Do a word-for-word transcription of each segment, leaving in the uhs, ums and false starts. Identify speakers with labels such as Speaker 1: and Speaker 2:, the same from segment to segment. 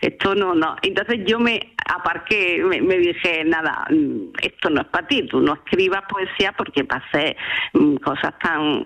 Speaker 1: esto no, no. Entonces yo me aparqué, me, me dije, nada, esto no es para ti, tú no escribas poesía porque para hacer cosas tan,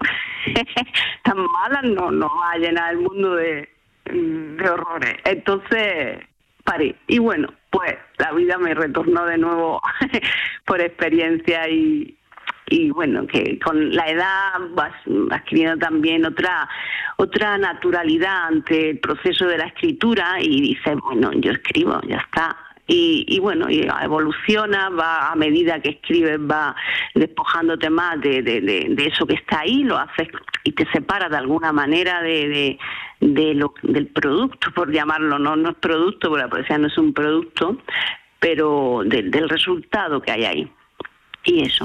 Speaker 1: tan malas no, no va a llenar el mundo de, de horrores. Entonces paré. Y bueno, pues la vida me retornó de nuevo por experiencia y... y bueno, que con la edad vas adquiriendo también otra otra naturalidad ante el proceso de la escritura y dices, bueno, yo escribo, ya está. Y, y bueno, y evoluciona, va a medida que escribes, va despojándote más de, de, de, de eso que está ahí, lo haces y te separas de alguna manera de, de, de lo, del producto, por llamarlo, no, no es producto, porque la poesía no es un producto, pero de, del resultado que hay ahí. Y eso.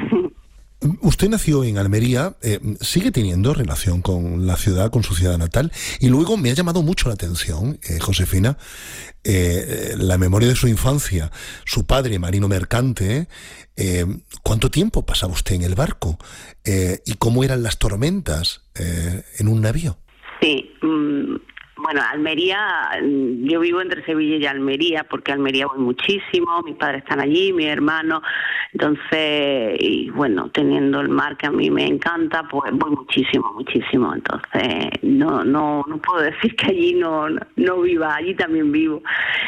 Speaker 2: Usted nació en Almería, eh, sigue teniendo relación con la ciudad, con su ciudad natal, y luego me ha llamado mucho la atención, eh, Josefina, eh, la memoria de su infancia, su padre, marino mercante, eh, ¿cuánto tiempo pasaba usted en el barco? Eh, ¿Y cómo eran las tormentas eh, en un navío?
Speaker 1: Sí, mmm... Bueno, Almería, yo vivo entre Sevilla y Almería, porque Almería voy muchísimo, mis padres están allí, mi hermano, entonces, y bueno, teniendo el mar que a mí me encanta, pues voy muchísimo, muchísimo, entonces no no no puedo decir que allí no no viva, allí también vivo.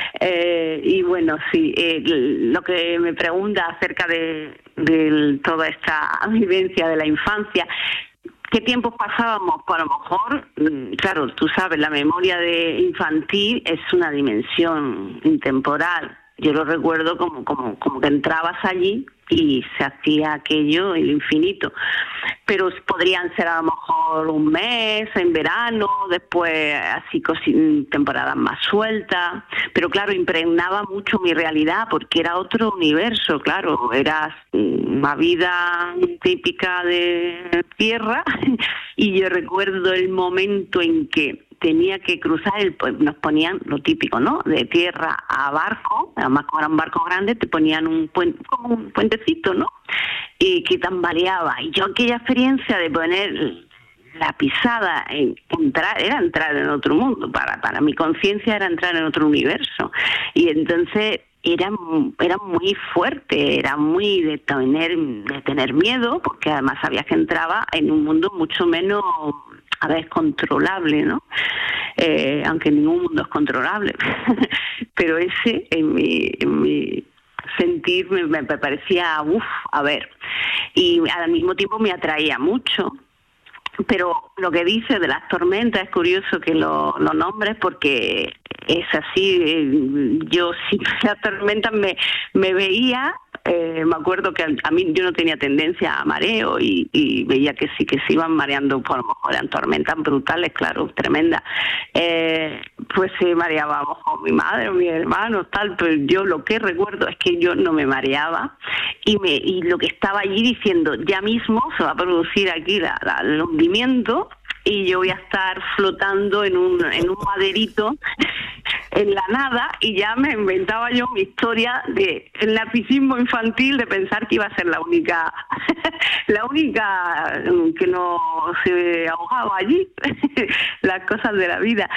Speaker 1: Eh, y bueno, sí, eh, lo que me pregunta acerca de, de toda esta vivencia de la infancia, ¿qué tiempos pasábamos? Pues a lo mejor, claro, tú sabes, la memoria de infantil es una dimensión intemporal. Yo lo recuerdo como, como, como que entrabas allí y se hacía aquello el infinito. Pero podrían ser a lo mejor un mes, en verano, después así temporadas más sueltas. Pero claro, impregnaba mucho mi realidad porque era otro universo, claro. Era una vida típica de tierra y yo recuerdo el momento en que tenía que cruzar, el pues nos ponían lo típico, ¿no? De tierra a barco, además como era un barco grande, te ponían un puente, como un puentecito, ¿no? Y que tambaleaba. Y yo aquella experiencia de poner la pisada, en entrar, era entrar en otro mundo, para, para mi conciencia era entrar en otro universo. Y entonces era, era muy fuerte, era muy de tener, de tener miedo, porque además sabías que entraba en un mundo mucho menos, a ver, controlable, ¿no? Eh, aunque ningún mundo es controlable. Pero ese, en mi, en mi sentir, me, me parecía, uff, a ver. Y al mismo tiempo me atraía mucho. Pero lo que dice de las tormentas es curioso que lo, lo nombres porque es así. Yo sin las tormentas me, me veía, eh, me acuerdo que a mí yo no tenía tendencia a mareo y, y veía que sí, que se iban mareando, por lo mejor eran tormentas brutales, claro, tremendas. Eh, pues se mareaba a lo mejor mi madre o mi hermano, tal, pero yo lo que recuerdo es que yo no me mareaba y, me, y lo que estaba allí diciendo, ya mismo se va a producir aquí la, la, el hundimiento y yo voy a estar flotando en un, en un maderito en la nada, y ya me inventaba yo mi historia de el narcisismo infantil de pensar que iba a ser la única la única que no se ahogaba allí las cosas de la vida.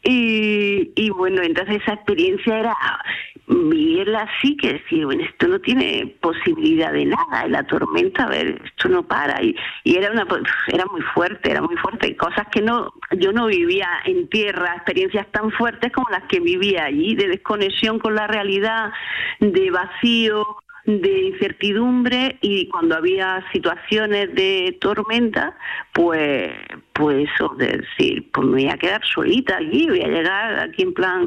Speaker 1: Y, y bueno, entonces esa experiencia era vivirla así, que decir, bueno, esto no tiene posibilidad de nada, la tormenta, a ver, esto no para, y, y era una era muy fuerte, era muy fuerte, cosas que no yo no vivía en tierra, experiencias tan fuertes como las que vivía allí, de desconexión con la realidad, de vacío, de incertidumbre, y cuando había situaciones de tormenta, pues pues eso, de decir, pues me voy a quedar solita aquí, voy a llegar aquí en plan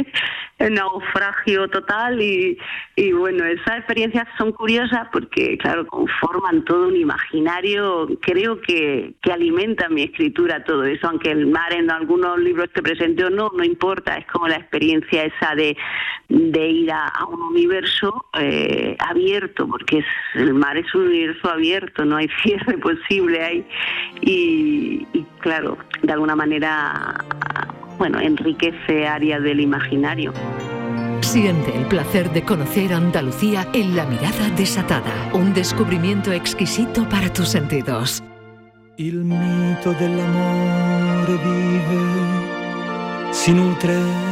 Speaker 1: en naufragio total, y, y bueno, esas experiencias son curiosas porque, claro, conforman todo un imaginario, creo que, que alimenta mi escritura todo eso, aunque el mar en algunos libros esté presente o no, no importa, es como la experiencia esa de, de ir a, a un universo eh, abierto, porque es, el mar es un universo abierto, no hay cierre posible ahí, y, y claro, de alguna manera, bueno, enriquece áreas del imaginario.
Speaker 3: Siente el placer de conocer Andalucía en La Mirada Desatada, un descubrimiento exquisito para tus sentidos.
Speaker 4: Il mito dell'amore vive, si nutre